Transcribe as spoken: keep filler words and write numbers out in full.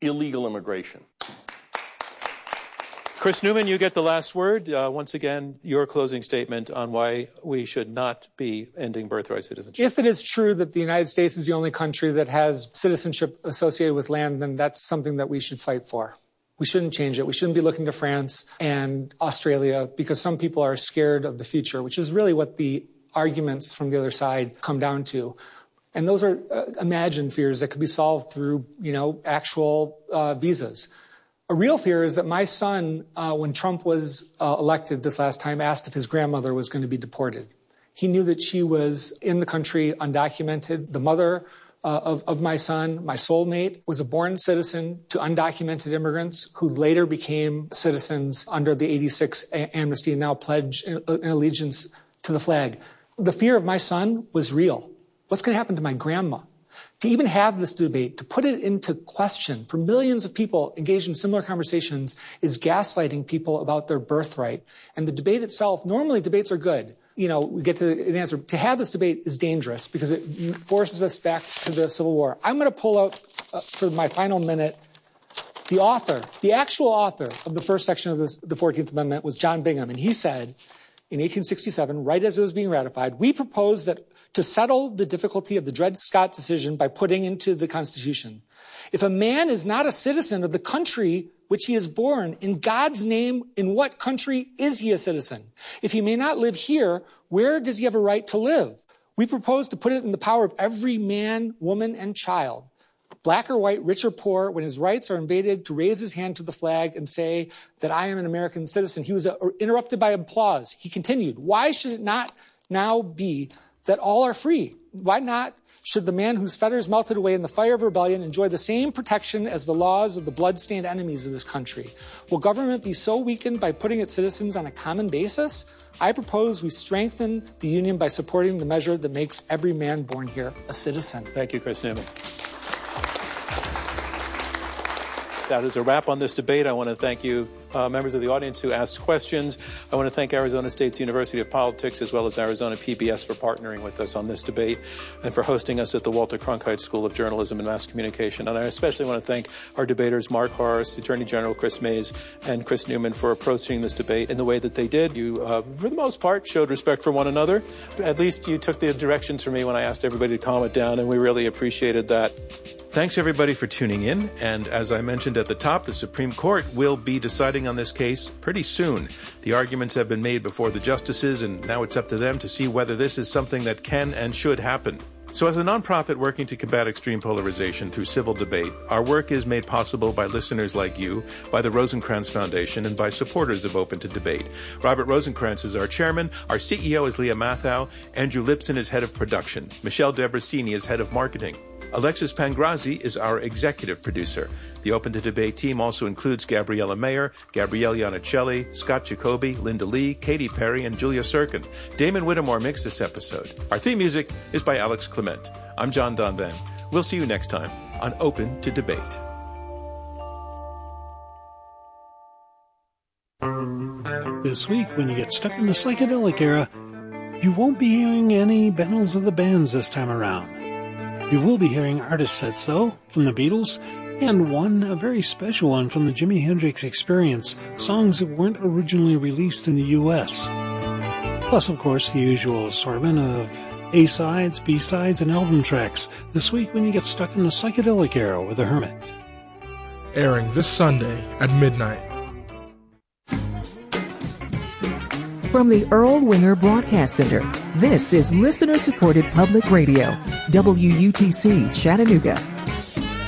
illegal immigration. Chris Newman, you get the last word. Uh, once again, your closing statement on why we should not be ending birthright citizenship. If it is true that the United States is the only country that has citizenship associated with land, then that's something that we should fight for. We shouldn't change it. We shouldn't be looking to France and Australia because some people are scared of the future, which is really what the arguments from the other side come down to. And those are uh, imagined fears that could be solved through, you know, actual uh, visas. A real fear is that my son, uh, when Trump was uh, elected this last time, asked if his grandmother was going to be deported. He knew that she was in the country undocumented. The mother uh, of, of my son, my soulmate, was a born citizen to undocumented immigrants who later became citizens under the eighty-six amnesty and now pledge an allegiance to the flag. The fear of my son was real. What's going to happen to my grandma? To even have this debate, to put it into question for millions of people engaged in similar conversations is gaslighting people about their birthright. And the debate itself, normally debates are good. You know, we get to an answer. To have this debate is dangerous because it forces us back to the Civil War. I'm going to pull out, uh, for my final minute, the author, the actual author of the first section of this, the fourteenth Amendment was John Bingham. And he said in eighteen sixty-seven, right as it was being ratified, we propose that to settle the difficulty of the Dred Scott decision by putting into the Constitution. If a man is not a citizen of the country which he is born, in God's name, in what country is he a citizen? If he may not live here, where does he have a right to live? We propose to put it in the power of every man, woman, and child, black or white, rich or poor, when his rights are invaded, to raise his hand to the flag and say that I am an American citizen. He was uh, interrupted by applause. He continued, why should it not now be that all are free? Why not should the man whose fetters melted away in the fire of rebellion enjoy the same protection as the laws of the blood-stained enemies of this country? Will government be so weakened by putting its citizens on a common basis? I propose we strengthen the union by supporting the measure that makes every man born here a citizen. Thank you, Chris Newman. That is a wrap on this debate. I want to thank you, uh, members of the audience who asked questions. I want to thank Arizona State's University of Politics as well as Arizona P B S for partnering with us on this debate and for hosting us at the Walter Cronkite School of Journalism and Mass Communication. And I especially want to thank our debaters, Mark Horace, the Attorney General Chris Mays, and Chris Newman for approaching this debate in the way that they did. You, uh, for the most part, showed respect for one another. At least you took the directions from me when I asked everybody to calm it down, and we really appreciated that. Thanks, everybody, for tuning in. And as I mentioned at the top, the Supreme Court will be deciding on this case pretty soon. The arguments have been made before the justices, and now it's up to them to see whether this is something that can and should happen. So as a nonprofit working to combat extreme polarization through civil debate, our work is made possible by listeners like you, by the Rosencrantz Foundation, and by supporters of Open to Debate. Robert Rosencrantz is our chairman. Our C E O is Leah Mathau. Andrew Lipson is head of production. Michelle Debrasini is head of marketing. Alexis Pangrazi is our executive producer. The Open to Debate team also includes Gabriella Mayer, Gabrielle Iannicelli, Scott Jacoby, Linda Lee, Katy Perry, and Julia Serkin. Damon Whittemore mixed this episode. Our theme music is by Alex Clement. I'm John Donvan. We'll see you next time on Open to Debate. This week, when you get stuck in the psychedelic era, you won't be hearing any battles of the bands this time around. You will be hearing artist sets, though, from the Beatles, and one, a very special one, from the Jimi Hendrix Experience, songs that weren't originally released in the U S. Plus, of course, the usual assortment of A-sides, B-sides, and album tracks this week when you get stuck in the psychedelic era with The Hermit. Airing this Sunday at midnight. From the Earl Winger Broadcast Center, this is listener-supported public radio, W U T C Chattanooga.